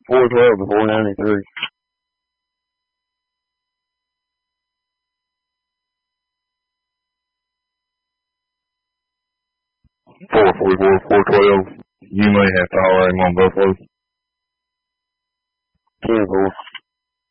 412 to 493. 444, 412. You may have power aim on both loads. 10-4.